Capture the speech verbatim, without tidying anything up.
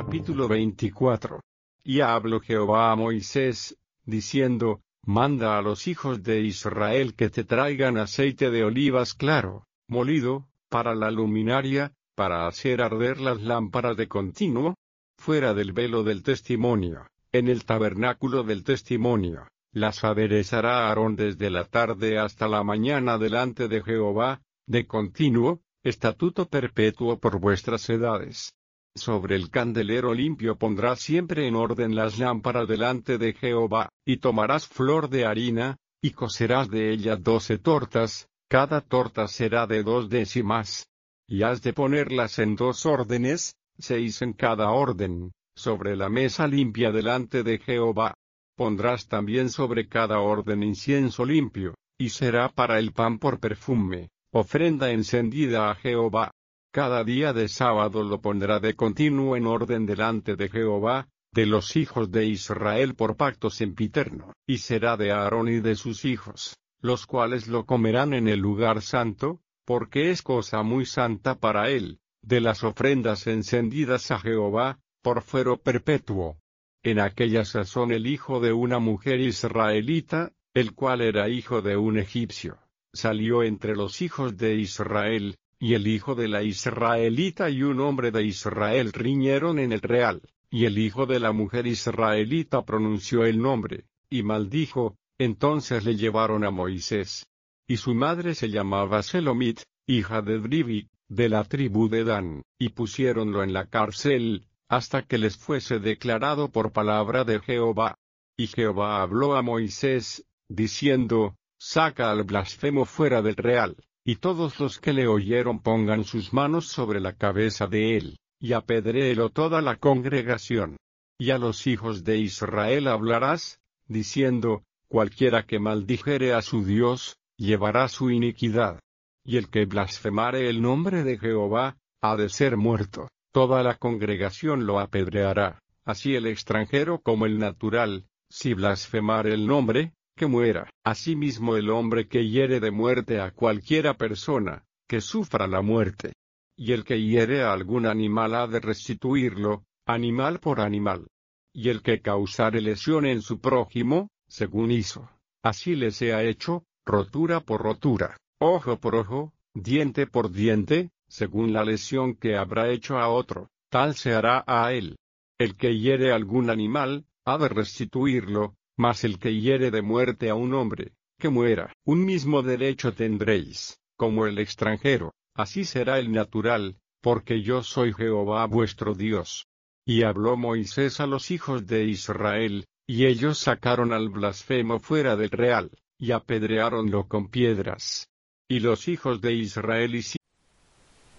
Capítulo veinticuatro. Y habló Jehová a Moisés, diciendo, Manda a los hijos de Israel que te traigan aceite de olivas claro, molido, para la luminaria, para hacer arder las lámparas de continuo, fuera del velo del testimonio, en el tabernáculo del testimonio. Las aderezará Aarón desde la tarde hasta la mañana delante de Jehová, de continuo, estatuto perpetuo por vuestras edades. Sobre el candelero limpio pondrás siempre en orden las lámparas delante de Jehová, y tomarás flor de harina, y cocerás de ella doce tortas, cada torta será de dos décimas. Y has de ponerlas en dos órdenes, seis en cada orden, sobre la mesa limpia delante de Jehová. Pondrás también sobre cada orden incienso limpio, y será para el pan por perfume, ofrenda encendida a Jehová. Cada día de sábado lo pondrá de continuo en orden delante de Jehová, de los hijos de Israel por pacto sempiterno, y será de Aarón y de sus hijos, los cuales lo comerán en el lugar santo, porque es cosa muy santa para él, de las ofrendas encendidas a Jehová, por fuero perpetuo. En aquella sazón el hijo de una mujer israelita, el cual era hijo de un egipcio, salió entre los hijos de Israel, y el hijo de la israelita y un hombre de Israel riñeron en el real, y el hijo de la mujer israelita pronunció el nombre, y maldijo, entonces le llevaron a Moisés. Y su madre se llamaba Selomit, hija de Dribi, de la tribu de Dan, y pusiéronlo en la cárcel, hasta que les fuese declarado por palabra de Jehová. Y Jehová habló a Moisés, diciendo, Saca al blasfemo fuera del real, y todos los que le oyeron pongan sus manos sobre la cabeza de él, y apedréelo toda la congregación. Y a los hijos de Israel hablarás, diciendo, Cualquiera que maldijere a su Dios, llevará su iniquidad. Y el que blasfemare el nombre de Jehová, ha de ser muerto. Toda la congregación lo apedreará, así el extranjero como el natural, si blasfemare el nombre, que muera. Asimismo el hombre que hiere de muerte a cualquiera persona, que sufra la muerte. Y el que hiere a algún animal ha de restituirlo, animal por animal. Y el que causare lesión en su prójimo, según hizo, así le sea hecho, rotura por rotura, ojo por ojo, diente por diente, según la lesión que habrá hecho a otro, tal se hará a él. El que hiere algún animal, ha de restituirlo, mas el que hiere de muerte a un hombre, que muera. Un mismo derecho tendréis, como el extranjero, así será el natural, porque yo soy Jehová vuestro Dios. Y habló Moisés a los hijos de Israel, y ellos sacaron al blasfemo fuera del real, y apedreáronlo con piedras. Y los hijos de Israel hicieron